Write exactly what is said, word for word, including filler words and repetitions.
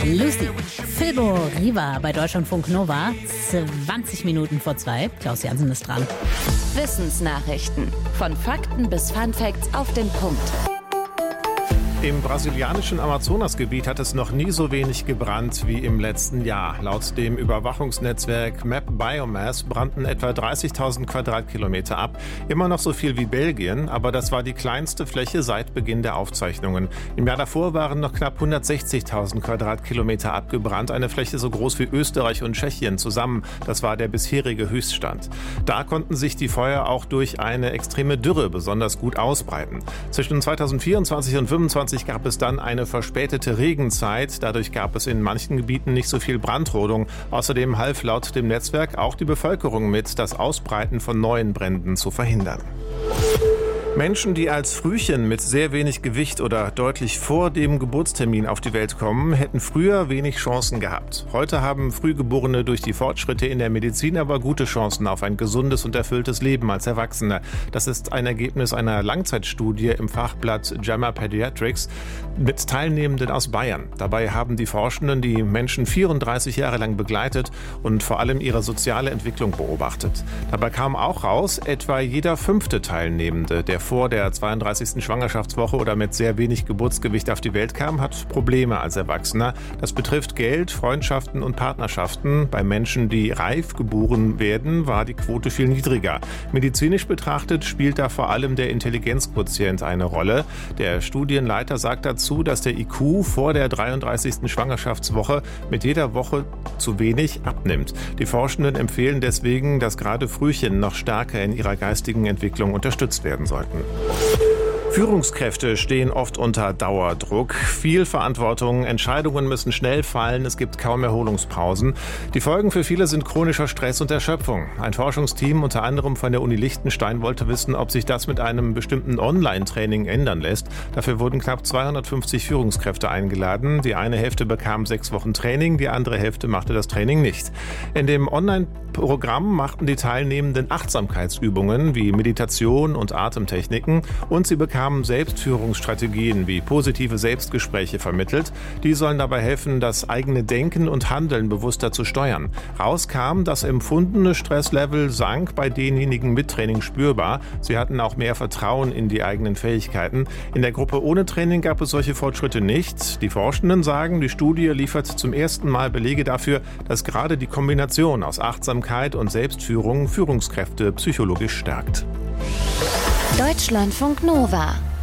Lucy, Filbo Riva bei Deutschlandfunk Nova. zwanzig Minuten vor zwei. Klaus Jansen ist dran. Wissensnachrichten. Von Fakten bis Funfacts auf den Punkt. Im brasilianischen Amazonasgebiet hat es noch nie so wenig gebrannt wie im letzten Jahr. Laut dem Überwachungsnetzwerk Map Biomass brannten etwa dreißigtausend Quadratkilometer ab. Immer noch so viel wie Belgien, aber das war die kleinste Fläche seit Beginn der Aufzeichnungen. Im Jahr davor waren noch knapp hundertsechzigtausend Quadratkilometer abgebrannt, eine Fläche so groß wie Österreich und Tschechien zusammen. Das war der bisherige Höchststand. Da konnten sich die Feuer auch durch eine extreme Dürre besonders gut ausbreiten. Zwischen zweitausendvierundzwanzig und zweitausendfünfundzwanzig gab es dann eine verspätete Regenzeit. Dadurch gab es in manchen Gebieten nicht so viel Brandrodung. Außerdem half laut dem Netzwerk auch die Bevölkerung mit, das Ausbreiten von neuen Bränden zu verhindern. Menschen, die als Frühchen mit sehr wenig Gewicht oder deutlich vor dem Geburtstermin auf die Welt kommen, hätten früher wenig Chancen gehabt. Heute haben Frühgeborene durch die Fortschritte in der Medizin aber gute Chancen auf ein gesundes und erfülltes Leben als Erwachsene. Das ist ein Ergebnis einer Langzeitstudie im Fachblatt JAMA Pediatrics mit Teilnehmenden aus Bayern. Dabei haben die Forschenden die Menschen vierunddreißig Jahre lang begleitet und vor allem ihre soziale Entwicklung beobachtet. Dabei kam auch raus, etwa jeder fünfte Teilnehmende, der vor der zweiunddreißigsten Schwangerschaftswoche oder mit sehr wenig Geburtsgewicht auf die Welt kam, hat Probleme als Erwachsener. Das betrifft Geld, Freundschaften und Partnerschaften. Bei Menschen, die reif geboren werden, war die Quote viel niedriger. Medizinisch betrachtet spielt da vor allem der Intelligenzquotient eine Rolle. Der Studienleiter sagt dazu, dass der I Q vor der dreiunddreißigsten Schwangerschaftswoche mit jeder Woche zu wenig abnimmt. Die Forschenden empfehlen deswegen, dass gerade Frühchen noch stärker in ihrer geistigen Entwicklung unterstützt werden sollten. Führungskräfte stehen oft unter Dauerdruck. Viel Verantwortung, Entscheidungen müssen schnell fallen, es gibt kaum Erholungspausen. Die Folgen für viele sind chronischer Stress und Erschöpfung. Ein Forschungsteam, unter anderem von der Uni Liechtenstein, wollte wissen, ob sich das mit einem bestimmten Online-Training ändern lässt. Dafür wurden knapp zweihundertfünfzig Führungskräfte eingeladen. Die eine Hälfte bekam sechs Wochen Training, die andere Hälfte machte das Training nicht. In dem Online-Programm machten die Teilnehmenden Achtsamkeitsübungen wie Meditation und Atemtechniken und sie bekamen Selbstführungsstrategien wie positive Selbstgespräche vermittelt. Die sollen dabei helfen, das eigene Denken und Handeln bewusster zu steuern. Rauskam, das empfundene Stresslevel sank bei denjenigen mit Training spürbar. Sie hatten auch mehr Vertrauen in die eigenen Fähigkeiten. In der Gruppe ohne Training gab es solche Fortschritte nicht. Die Forschenden sagen, die Studie liefert zum ersten Mal Belege dafür, dass gerade die Kombination aus Achtsamkeit und Selbstführung Führungskräfte psychologisch stärkt. Deutschlandfunk Nova